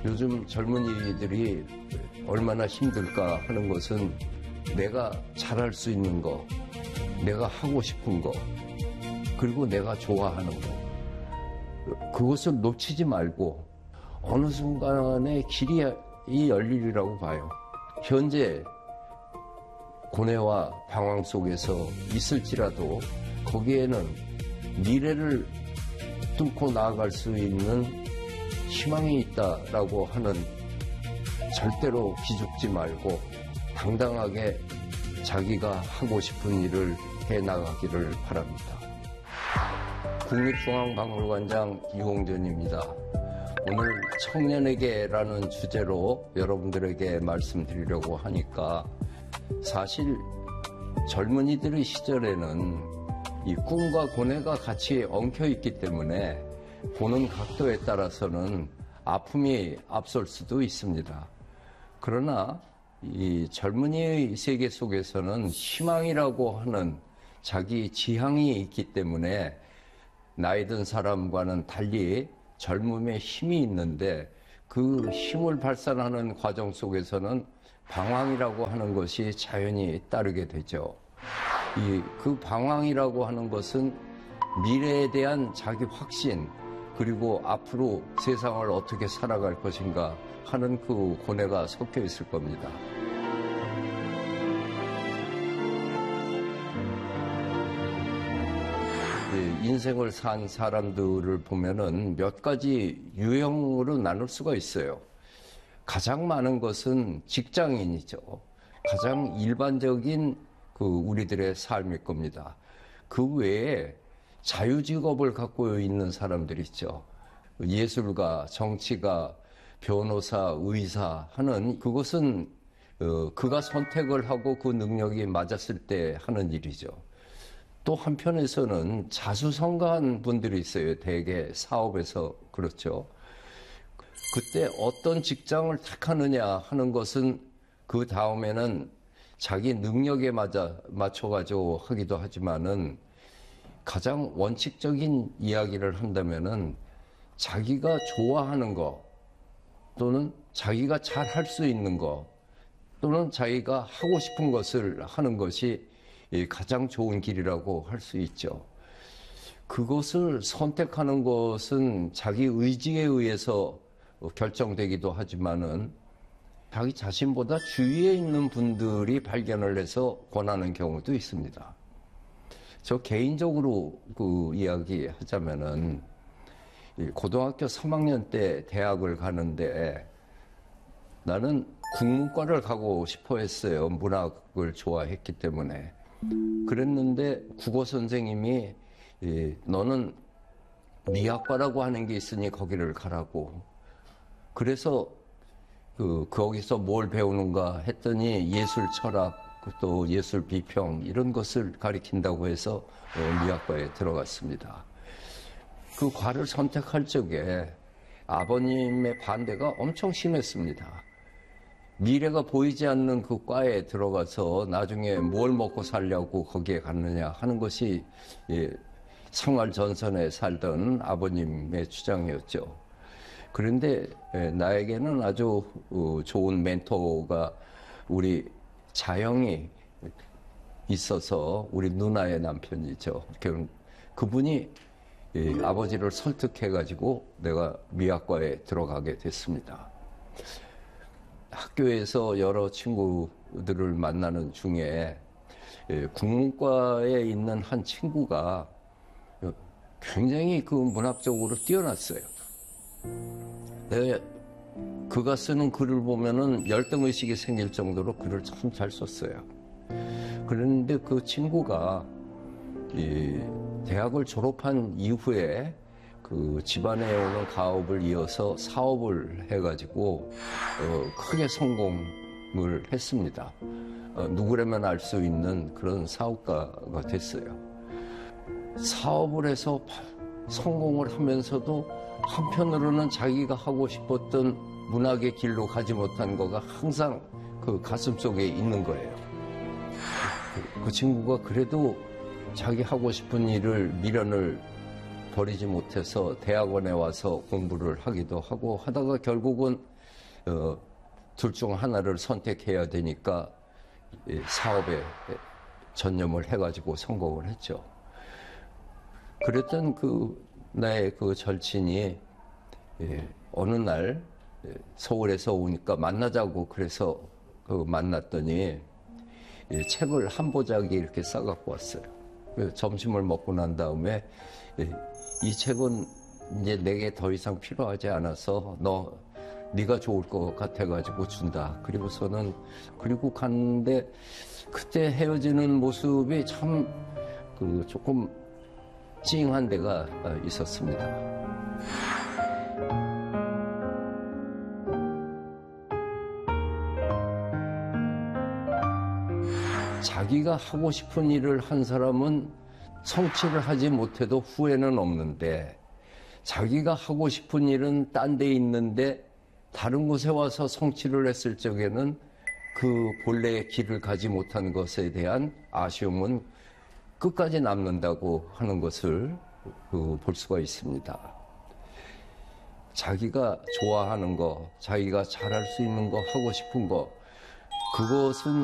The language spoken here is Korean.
요즘 젊은이들이 얼마나 힘들까 하는 것은 내가 잘할 수 있는 거, 내가 하고 싶은 거, 그리고 내가 좋아하는 거. 그것을 놓치지 말고 어느 순간에 길이 열리리라고 봐요. 현재 고뇌와 방황 속에서 있을지라도 거기에는 미래를 뚫고 나아갈 수 있는 희망이 있다라고 하는, 절대로 기죽지 말고 당당하게 자기가 하고 싶은 일을 해나가기를 바랍니다. 국립중앙박물관장 이홍전입니다. 오늘 청년에게라는 주제로 여러분들에게 말씀드리려고 하니까, 사실 젊은이들의 시절에는 이 꿈과 고뇌가 같이 엉켜있기 때문에 보는 각도에 따라서는 아픔이 앞설 수도 있습니다. 그러나 이 젊은이의 세계 속에서는 희망이라고 하는 자기 지향이 있기 때문에 나이 든 사람과는 달리 젊음에 힘이 있는데, 그 힘을 발산하는 과정 속에서는 방황이라고 하는 것이 자연히 따르게 되죠. 그 방황이라고 하는 것은 미래에 대한 자기 확신, 그리고 앞으로 세상을 어떻게 살아갈 것인가 하는 그 고뇌가 섞여 있을 겁니다. 인생을 산 사람들을 보면은 몇 가지 유형으로 나눌 수가 있어요. 가장 많은 것은 직장인이죠. 가장 일반적인 우리들의 삶일 겁니다. 그 외에 자유직업을 갖고 있는 사람들이 있죠. 예술가, 정치가, 변호사, 의사 하는, 그것은 그가 선택을 하고 그 능력이 맞았을 때 하는 일이죠. 또 한편에서는 자수성가한 분들이 있어요. 대개 사업에서 그렇죠. 그때 어떤 직장을 택하느냐 하는 것은 그 다음에는 자기 능력에 맞춰가지고 하기도 하지만은, 가장 원칙적인 이야기를 한다면은 자기가 좋아하는 거, 또는 자기가 잘 할 수 있는 거, 또는 자기가 하고 싶은 것을 하는 것이 가장 좋은 길이라고 할 수 있죠. 그것을 선택하는 것은 자기 의지에 의해서 결정되기도 하지만은, 자기 자신보다 주위에 있는 분들이 발견을 해서 권하는 경우도 있습니다. 저 개인적으로 이야기 하자면은, 고등학교 3학년 때 대학을 가는데 나는 국문과를 가고 싶어 했어요. 문학을 좋아했기 때문에. 그랬는데 국어 선생님이 너는 미학과라고 하는 게 있으니 거기를 가라고. 그래서 거기서 뭘 배우는가 했더니 예술 철학, 또 예술 비평 이런 것을 가리킨다고 해서 미학과에 들어갔습니다. 그 과를 선택할 적에 아버님의 반대가 엄청 심했습니다. 미래가 보이지 않는 그 과에 들어가서 나중에 뭘 먹고 살려고 거기에 갔느냐 하는 것이 생활 전선에 살던 아버님의 주장이었죠. 그런데 나에게는 아주 좋은 멘토가 우리 자영이 있어서, 우리 누나의 남편이죠. 그분이 아버지를 설득해가지고 내가 미학과에 들어가게 됐습니다. 학교에서 여러 친구들을 만나는 중에 국문과에 있는 한 친구가 굉장히 문학적으로 뛰어났어요. 그가 쓰는 글을 보면은 열등의식이 생길 정도로 글을 참 잘 썼어요. 그런데 그 친구가 대학을 졸업한 이후에 집안에 오는 가업을 이어서 사업을 해가지고 크게 성공을 했습니다. 누구라면 알 수 있는 그런 사업가가 됐어요. 사업을 해서 성공을 하면서도 한편으로는 자기가 하고 싶었던 문학의 길로 가지 못한 거가 항상 그 가슴 속에 있는 거예요. 그 친구가 그래도 자기 하고 싶은 일을, 미련을 버리지 못해서 대학원에 와서 공부를 하기도 하고 하다가 결국은 둘 중 하나를 선택해야 되니까 사업에 전념을 해가지고 성공을 했죠. 그랬던 나의 그 절친이 어느 날 서울에서 오니까 만나자고 그래서 만났더니 책을 한 보자기 이렇게 싸갖고 왔어요. 점심을 먹고 난 다음에 이 책은 이제 내게 더 이상 필요하지 않아서 네가 좋을 것 같아가지고 준다. 그리고 갔는데 그때 헤어지는 모습이 참 조금 찡한 데가 있었습니다. 자기가 하고 싶은 일을 한 사람은 성취를 하지 못해도 후회는 없는데 자기가 하고 싶은 일은 딴 데 있는데 다른 곳에 와서 성취를 했을 적에는 그 본래의 길을 가지 못한 것에 대한 아쉬움은 끝까지 남는다고 하는 것을 볼 수가 있습니다. 자기가 좋아하는 거, 자기가 잘할 수 있는 거, 하고 싶은 거, 그것은